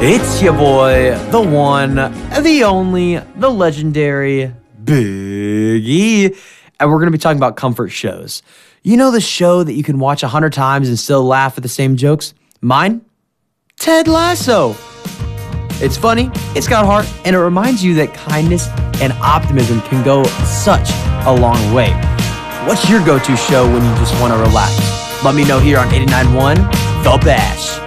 It's your boy, the one, the only, the legendary Big E. And we're going to be talking about comfort shows. You know the show that you can watch 100 times and still laugh at the same jokes? Mine? Ted Lasso. It's funny, it's got heart, and it reminds you that kindness and optimism can go such a long way. What's your go-to show when you just want to relax? Let me know here on 89.1 The Bash.